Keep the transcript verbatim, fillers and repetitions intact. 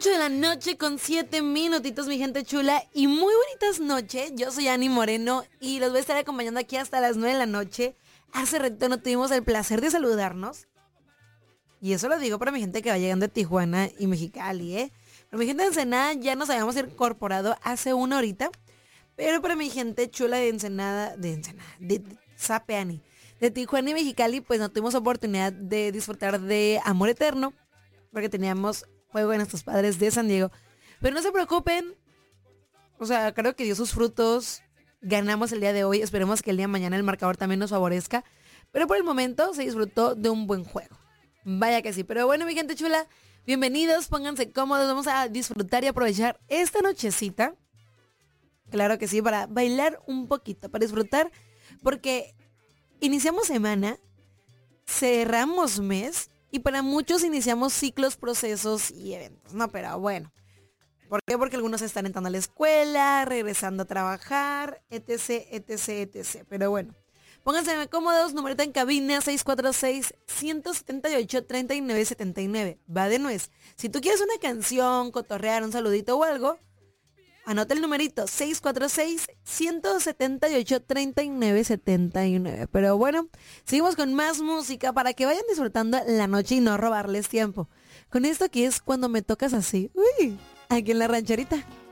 ocho de la noche con siete minutitos, mi gente chula. Y muy bonitas noches. Yo soy Ani Moreno y los voy a estar acompañando aquí hasta las nueve de la noche. Hace rato no tuvimos el placer de saludarnos. Y eso lo digo para mi gente que va llegando de Tijuana y Mexicali, ¿eh? Para mi gente de Ensenada ya nos habíamos incorporado hace una horita. Pero para mi gente chula de Ensenada, de Ensenada, de, de Zapeani, de Tijuana y Mexicali, pues no tuvimos oportunidad de disfrutar de Amor Eterno. Porque teníamos juego de nuestros padres de San Diego. Pero no se preocupen. O sea, creo que dio sus frutos. Ganamos el día de hoy. Esperemos que el día de mañana el marcador también nos favorezca. Pero por el momento se disfrutó de un buen juego. Vaya que sí. Pero bueno, mi gente chula, bienvenidos, pónganse cómodos. Vamos a disfrutar y aprovechar esta nochecita. Claro que sí, para bailar un poquito, para disfrutar. Porque iniciamos semana, cerramos mes. Y para muchos iniciamos ciclos, procesos y eventos, ¿no? Pero bueno, ¿por qué? Porque algunos están entrando a la escuela, regresando a trabajar, etc, etc, etcétera. Pero bueno, pónganse cómodos, numerito en cabina seis cuatro seis, uno siete ocho, tres nueve siete nueve. Va de nuez. Si tú quieres una canción, cotorrear, un saludito o algo, anota el numerito seis cuatro seis, uno siete ocho, tres nueve siete nueve. Pero bueno, seguimos con más música para que vayan disfrutando la noche y no robarles tiempo. Con esto que es Cuando Me Tocas Así. Uy, aquí en la rancherita.